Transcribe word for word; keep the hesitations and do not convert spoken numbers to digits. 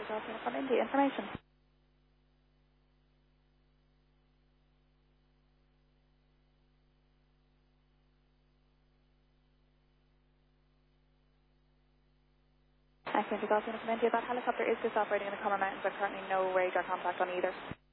Golf Uniform India information. Activity Golf Uniform India, that helicopter is just operating in the Comer Mountains and currently no radar contact on either.